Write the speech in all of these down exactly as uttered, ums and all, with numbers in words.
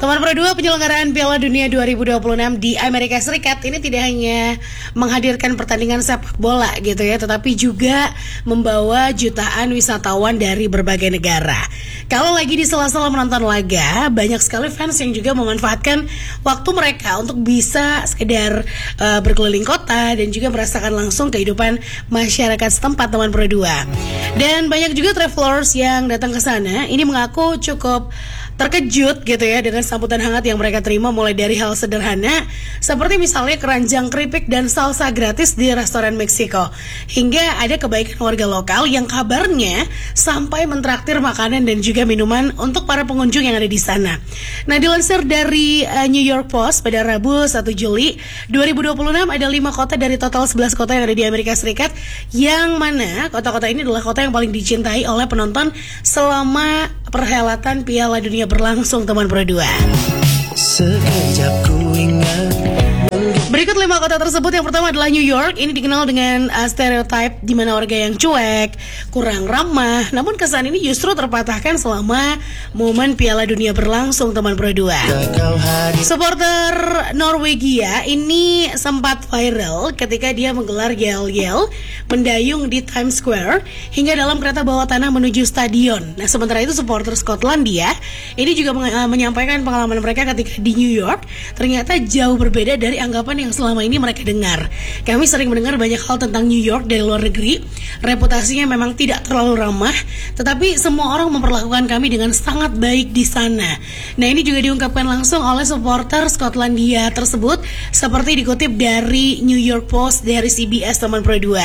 Teman Pro dua, penyelenggaraan Piala Dunia dua ribu dua puluh enam di Amerika Serikat ini tidak hanya menghadirkan pertandingan sepak bola gitu ya, tetapi juga membawa jutaan wisatawan dari berbagai negara. Kalau lagi di sela-sela menonton laga, banyak sekali fans yang juga memanfaatkan waktu mereka untuk bisa sekedar uh, berkeliling kota dan juga merasakan langsung kehidupan masyarakat setempat, teman Pro dua. Dan banyak juga travelers yang datang ke sana ini mengaku cukup terkejut gitu ya dengan sambutan hangat yang mereka terima, mulai dari hal sederhana seperti misalnya keranjang keripik dan salsa gratis di restoran Meksiko, hingga ada kebaikan warga lokal yang kabarnya sampai mentraktir makanan dan juga minuman untuk para pengunjung yang ada di sana. Nah, dilansir dari uh, New York Post pada Rabu satu Juli dua ribu dua puluh enam, ada lima kota dari total sebelas kota yang ada di Amerika Serikat, yang mana kota-kota ini adalah kota yang paling dicintai oleh penonton selama perhelatan Piala Dunia berlangsung, teman Pro dua. Sekejap ku ingat. Berikut lima kota tersebut. Yang pertama adalah New York. Ini dikenal dengan uh, stereotip di mana warga yang cuek, kurang ramah. Namun kesan ini justru terpatahkan selama momen Piala Dunia berlangsung, teman Pro dua. Supporter Norwegia ini sempat viral ketika dia menggelar yel-yel mendayung di Times Square hingga dalam kereta bawah tanah menuju stadion. Nah, sementara itu supporter Skotlandia ini juga meng- uh, menyampaikan pengalaman mereka ketika di New York ternyata jauh berbeda dari anggapan yang selama ini mereka dengar. Kami sering mendengar banyak hal tentang New York dari luar negeri. Reputasinya memang tidak terlalu ramah, tetapi semua orang memperlakukan kami dengan sangat baik di sana. Nah, ini juga diungkapkan langsung oleh supporter Skotlandia tersebut, seperti dikutip dari New York Post dari C B S, teman Pro dua.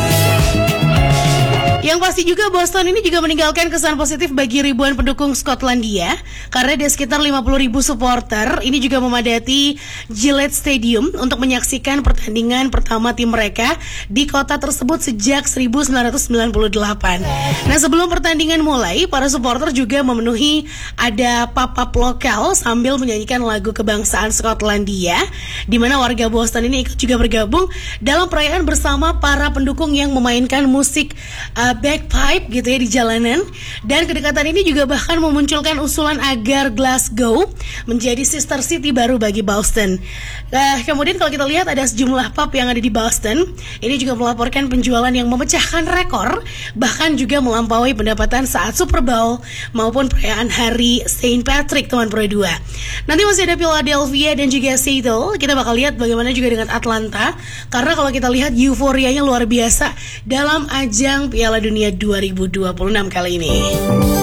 Yang pasti juga Boston ini juga meninggalkan kesan positif bagi ribuan pendukung Skotlandia, karena ada sekitar lima puluh ribu supporter ini juga memadati Gillette Stadium untuk menyaksikan pertandingan pertama tim mereka di kota tersebut sejak seribu sembilan ratus sembilan puluh delapan. Nah, sebelum pertandingan mulai, para supporter juga memenuhi ada pop-up lokal sambil menyanyikan lagu kebangsaan Skotlandia, di mana warga Boston ini ikut juga bergabung dalam perayaan bersama para pendukung yang memainkan musik uh, bagpipe gitu ya di jalanan. Dan kedekatan ini juga bahkan memunculkan usulan agar Glasgow menjadi sister city baru bagi Boston. Nah, kemudian kalau kita lihat ada sejumlah pub yang ada di Boston ini juga melaporkan penjualan yang memecahkan rekor, bahkan juga melampaui pendapatan saat Super Bowl maupun perayaan hari Saint Patrick, teman Pro dua. Nanti masih ada Philadelphia dan juga Seattle. Kita bakal lihat bagaimana juga dengan Atlanta, karena kalau kita lihat euforianya luar biasa dalam ajang Piala Dunia dua ribu dua puluh enam kali ini.